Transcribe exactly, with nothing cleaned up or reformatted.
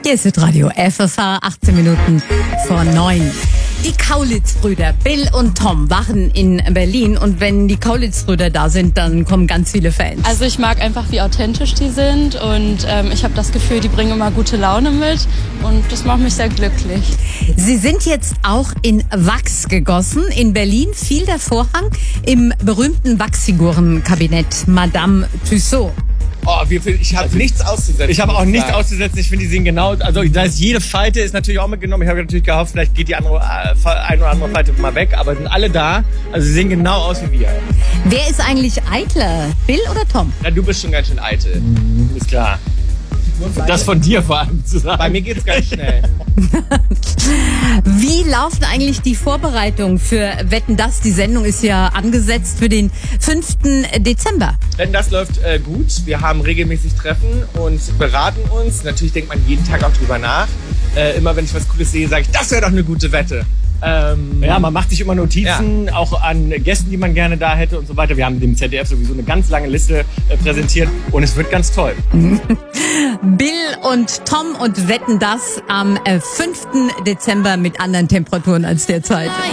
Hier ist Radio F S H, achtzehn Minuten vor neun. Die Kaulitz-Brüder Bill und Tom waren in Berlin und wenn die Kaulitz-Brüder da sind, dann kommen ganz viele Fans. Also ich mag einfach, wie authentisch die sind und ähm, ich habe das Gefühl, die bringen immer gute Laune mit und das macht mich sehr glücklich. Sie sind jetzt auch in Wachs gegossen. In Berlin fiel der Vorhang im berühmten Wachsfigurenkabinett Madame Tussauds. Oh, wir, ich habe nichts auszusetzen. Ich habe auch nichts auszusetzen. Ich finde, die sehen genau, also da ist jede Falte ist natürlich auch mitgenommen. Ich habe natürlich gehofft, vielleicht geht die andere, äh, ein oder andere Falte mal weg, aber sind alle da. Also sie sehen genau aus wie wir. Wer ist eigentlich eitler? Bill oder Tom? Ja, du bist schon ganz schön eitel. Mhm, ist klar. Das von dir vor allem zu sagen. Bei mir geht's ganz schnell. Wie laufen eigentlich die Vorbereitungen für Wetten, dass? Die Sendung ist ja angesetzt für den fünften Dezember. Wenn das läuft äh, gut, wir haben regelmäßig Treffen und beraten uns. Natürlich denkt man jeden Tag auch drüber nach. Äh, immer wenn ich was Cooles sehe, sage ich, das wäre doch eine gute Wette. Ähm, ja, man macht sich immer Notizen, ja. Auch an Gästen, die man gerne da hätte und so weiter. Wir haben dem Z D F sowieso eine ganz lange Liste äh, präsentiert und es wird ganz toll. Bill und Tom und Wetten, dass am fünften Dezember mit anderen Temperaturen als derzeit.